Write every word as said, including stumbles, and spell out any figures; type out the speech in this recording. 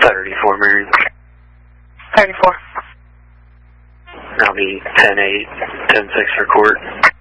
thirty-four, Marion. thirty-four. I'll be ten eight, ten six for court.